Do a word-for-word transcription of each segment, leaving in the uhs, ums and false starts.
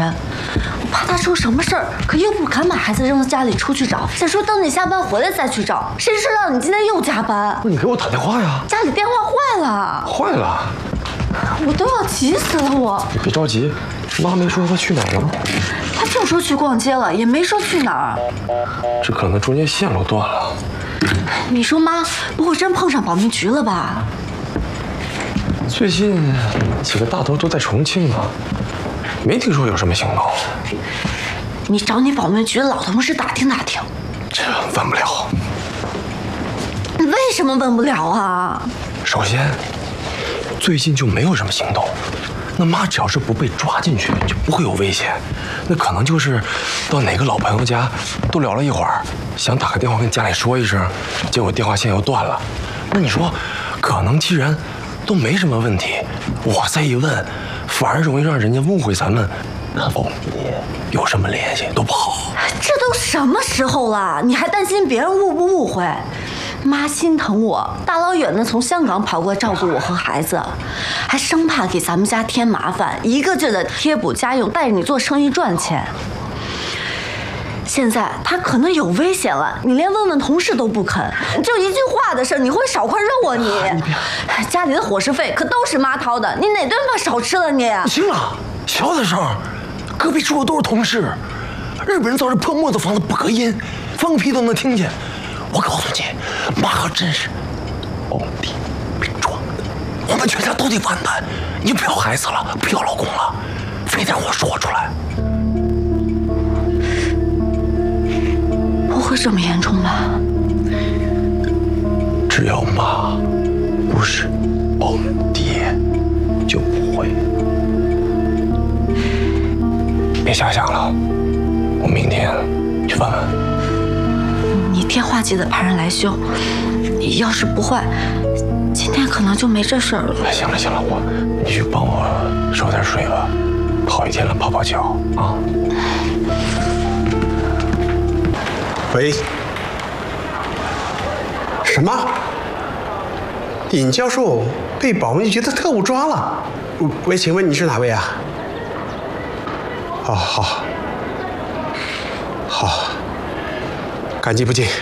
人，我怕他出什么事儿，可又不敢把孩子扔到家里出去找。再说等你下班回来再去找，谁知道你今天又加班？ 那你给我打电话呀！ 家里电话坏了。坏了？ 我都要急死了我！ 你别着急，妈没说她去哪儿了？ 她就说去逛街了，也没说去哪儿。 这可能中间线路断了。 你说妈不会真碰上保密局了吧？ 最近几个大头都在重庆呢，没听说有什么行动。 你找你保密局的老同事打听打听。 这问不了。 为什么问不了啊？ 首先，最近就没有什么行动。那妈只要是不被抓进去，就不会有危险。那可能就是到哪个老朋友家多聊了一会儿，想打个电话跟家里说一声，结果电话线又断了。那你说，可能既然都没什么问题，我再一问，反而容易让人家误会咱们跟凤姐有什么联系，多不好。 这都什么时候了，你还担心别人误不误会？妈心疼我，大老远的从香港跑过来照顾我和孩子，还生怕给咱们家添麻烦，一个劲的贴补家用，带着你做生意赚钱。现在他可能有危险了，你连问问同事都不肯，就一句话的事，你会少块肉啊你？你别，家里的伙食费可都是妈掏的，你哪顿饭少吃了你？ 行了，小点声，隔壁住的都是同事，日本人造这破木头房子不隔音，放屁都能听见。我告诉你，妈可真是皇帝被撞的，我们全家都得完蛋。你不要孩子了，不要老公了，非得让我说出来。 不会这么严重吧？ 只要妈不是崩爹，就不会。别瞎想了，我明天去问问。 你电话记得派人来修，你要是不坏，今天可能就没这事儿了。 哎，行了行了，我你去帮我烧点水吧，跑一天了，泡泡脚啊。 喂，什么？尹教授被保密局的特务抓了？喂，请问你是哪位啊？哦，好，好。感激不尽。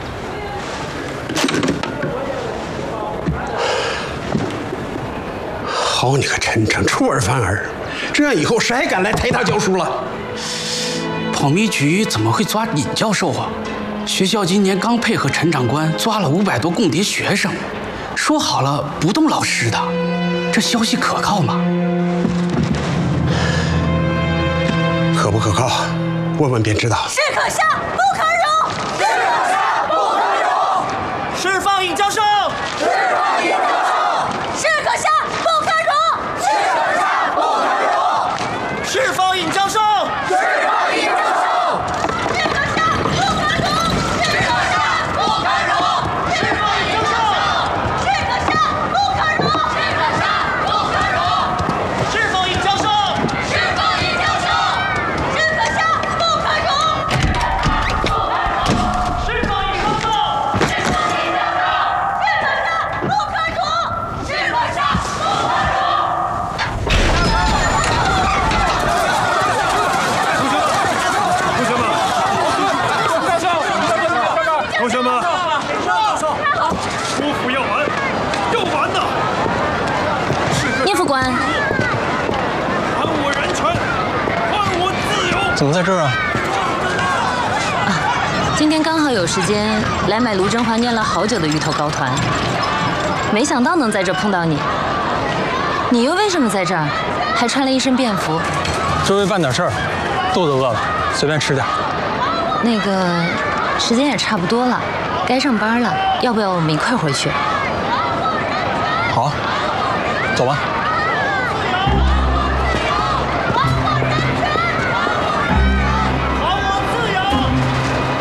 好你个陈诚，出尔反尔，这样以后谁还敢来台大教书了？ 保密局怎么会抓尹教授啊？学校今年刚配合陈长官抓了五百多共谍学生，说好了不动老师的，这消息可靠吗？ 可不可靠？问问便知道。 是可笑，不可容。 是可笑，不可容。 释放尹教授。 释放尹教授。 是可笑，不可容。 是可笑，不可容。 释放尹教授。 释放尹教授。 是可笑，不可容。 是可笑，不可容。 释放尹教授。 是可笑，不可容。 是可笑，不可容。 释放尹教授。 释放尹教授。 是可笑，不可容。 释放尹教授。 释放尹教授。 不可容。 是可笑，不可容。 同学们，姑父要完，要完呐！ 聂副官， 还我人权，还我自由！ 怎么在这儿啊？ 今天刚好有时间来买卢振华念了好久的芋头糕团，没想到能在这碰到你。你又为什么在这儿？还穿了一身便服？ 周围办点事儿，肚子饿了，随便吃点。 那个，时间也差不多了，该上班了，要不要我们一块回去？ 好啊，走吧。